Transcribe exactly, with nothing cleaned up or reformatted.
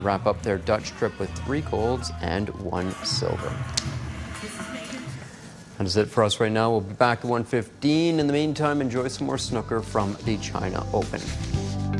wrap up their Dutch trip with three golds and one silver. That is it for us right now. We'll be back at one fifteen. In the meantime, enjoy some more snooker from the China Open.